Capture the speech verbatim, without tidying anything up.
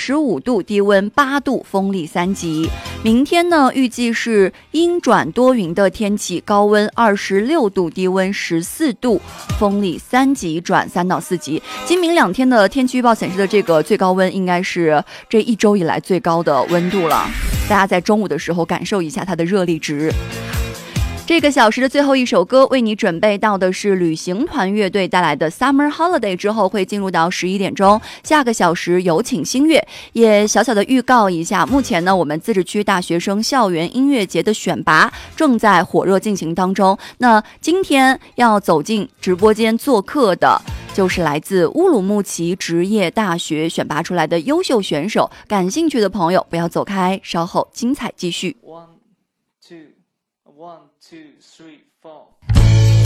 十五度，低温八度，风力三级。明天呢，预计是阴转多云的天气，高温二十六度，低温十四度，风力三级转三到四级。今明两天的天气预报显示的这个最高温应该是这一周以来最高的温度了，大家在中午的时候感受一下它的热力值。这个小时的最后一首歌为你准备到的是旅行团乐队带来的 Summer Holiday， 之后会进入到十一点钟，下个小时有请星乐。也小小的预告一下，目前呢我们自治区大学生校园音乐节的选拔正在火热进行当中。那今天要走进直播间做客的就是来自乌鲁木齐职业大学选拔出来的优秀选手，感兴趣的朋友不要走开，稍后精彩继续。 One, two, one, two, three, four.